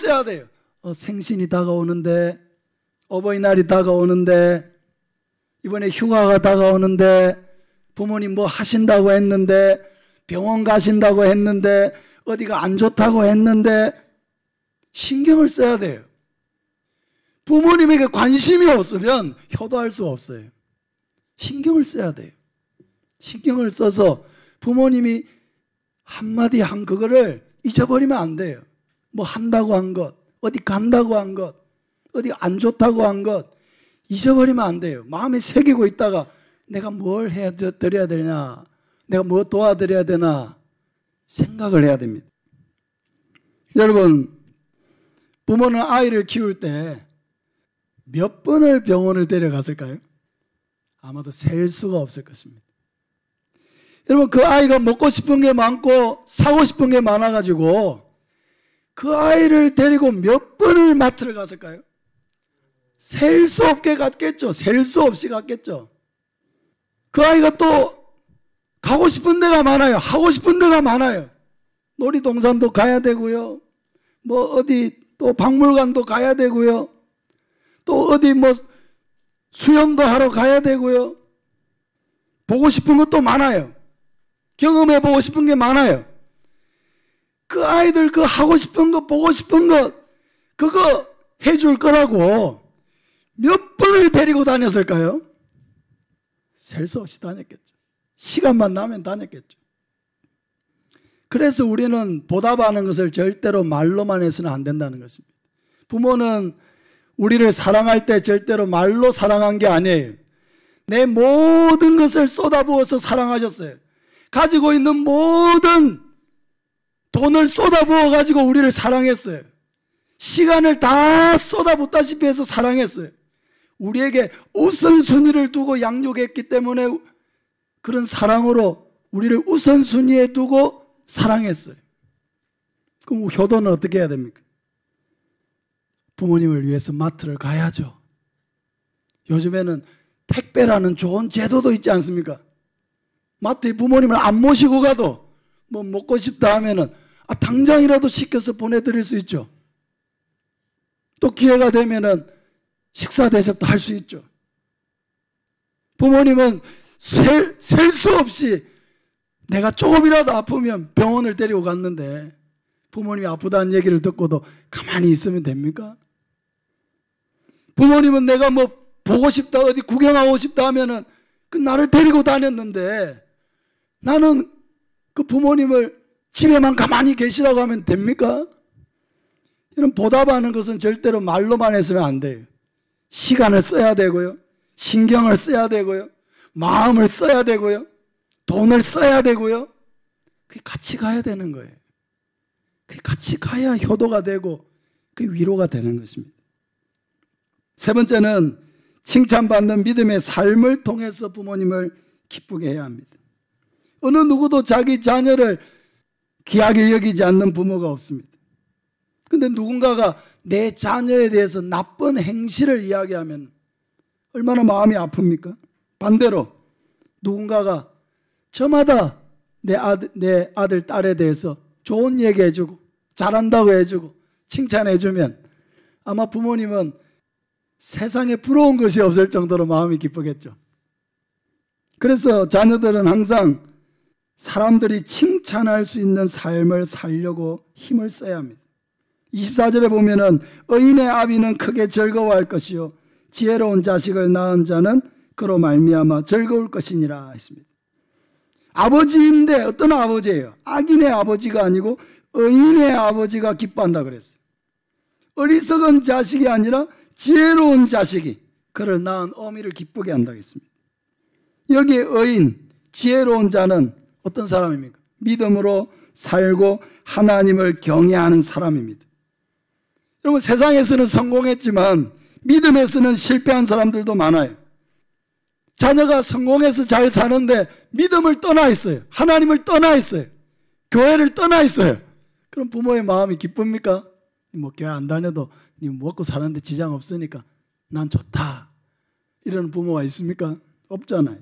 써야 돼요. 생신이 다가오는데, 어버이날이 다가오는데, 이번에 휴가가 다가오는데, 부모님 뭐 하신다고 했는데, 병원 가신다고 했는데, 어디가 안 좋다고 했는데, 신경을 써야 돼요. 부모님에게 관심이 없으면 효도할 수가 없어요. 신경을 써야 돼요. 신경을 써서 부모님이 한마디 한 그거를 잊어버리면 안 돼요. 뭐 한다고 한 것, 어디 간다고 한 것, 어디 안 좋다고 한 것 잊어버리면 안 돼요. 마음에 새기고 있다가 내가 뭘 해드려야 되나, 내가 뭐 도와드려야 되나 생각을 해야 됩니다. 여러분, 부모는 아이를 키울 때 몇 번을 병원을 데려갔을까요? 아마도 셀 수가 없을 것입니다. 여러분, 그 아이가 먹고 싶은 게 많고 사고 싶은 게 많아가지고 그 아이를 데리고 몇 번을 마트를 갔을까요? 셀 수 없게 갔겠죠. 셀 수 없이 갔겠죠. 그 아이가 또 가고 싶은 데가 많아요. 하고 싶은 데가 많아요. 놀이동산도 가야 되고요. 뭐 어디 또 박물관도 가야 되고요. 또 어디 뭐 수영도 하러 가야 되고요. 보고 싶은 것도 많아요. 경험해 보고 싶은 게 많아요. 그 아이들 그 하고 싶은 것, 보고 싶은 것, 그거 해줄 거라고 몇 번을 데리고 다녔을까요? 셀 수 없이 다녔겠죠. 시간만 나면 다녔겠죠. 그래서 우리는 보답하는 것을 절대로 말로만 해서는 안 된다는 것입니다. 부모는 우리를 사랑할 때 절대로 말로 사랑한 게 아니에요. 내 모든 것을 쏟아부어서 사랑하셨어요. 가지고 있는 모든 돈을 쏟아부어 가지고 우리를 사랑했어요. 시간을 다 쏟아붓다시피 해서 사랑했어요. 우리에게 우선순위를 두고 양육했기 때문에 그런 사랑으로 우리를 우선순위에 두고 사랑했어요. 그럼 효도는 어떻게 해야 됩니까? 부모님을 위해서 마트를 가야죠. 요즘에는 택배라는 좋은 제도도 있지 않습니까? 마트에 부모님을 안 모시고 가도 뭐 먹고 싶다 하면은 당장이라도 시켜서 보내드릴 수 있죠. 또 기회가 되면은 식사 대접도 할 수 있죠. 부모님은 셀 수 없이 내가 조금이라도 아프면 병원을 데리고 갔는데 부모님이 아프다는 얘기를 듣고도 가만히 있으면 됩니까? 부모님은 내가 뭐 보고 싶다, 어디 구경하고 싶다 하면은 그 나를 데리고 다녔는데 나는 그 부모님을 집에만 가만히 계시라고 하면 됩니까? 이런 보답하는 것은 절대로 말로만 했으면 안 돼요. 시간을 써야 되고요. 신경을 써야 되고요. 마음을 써야 되고요. 돈을 써야 되고요. 그게 같이 가야 되는 거예요. 그게 같이 가야 효도가 되고 그게 위로가 되는 것입니다. 세 번째는 칭찬받는 믿음의 삶을 통해서 부모님을 기쁘게 해야 합니다. 어느 누구도 자기 자녀를 귀하게 여기지 않는 부모가 없습니다. 그런데 누군가가 내 자녀에 대해서 나쁜 행실을 이야기하면 얼마나 마음이 아픕니까? 반대로 누군가가 저마다 내 아들, 딸에 대해서 좋은 얘기 해주고 잘한다고 해주고 칭찬해주면 아마 부모님은 세상에 부러운 것이 없을 정도로 마음이 기쁘겠죠. 그래서 자녀들은 항상 사람들이 칭찬할 수 있는 삶을 살려고 힘을 써야 합니다. 24절에 보면은 의인의 아비는 크게 즐거워할 것이요 지혜로운 자식을 낳은 자는 그로 말미암아 즐거울 것이니라 했습니다. 아버지인데 어떤 아버지예요? 악인의 아버지가 아니고 의인의 아버지가 기뻐한다 그랬어요. 어리석은 자식이 아니라 지혜로운 자식이 그를 낳은 어미를 기쁘게 한다 했습니다. 여기에 의인, 지혜로운 자는 어떤 사람입니까? 믿음으로 살고 하나님을 경외하는 사람입니다. 여러분, 세상에서는 성공했지만 믿음에서는 실패한 사람들도 많아요. 자녀가 성공해서 잘 사는데 믿음을 떠나 있어요. 하나님을 떠나 있어요. 교회를 떠나 있어요. 그럼 부모의 마음이 기쁩니까? 뭐 교회 안 다녀도 니 먹고 사는데 지장 없으니까 난 좋다. 이런 부모가 있습니까? 없잖아요.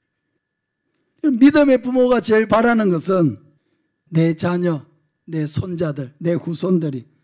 믿음의 부모가 제일 바라는 것은 내 자녀, 내 손자들, 내 후손들이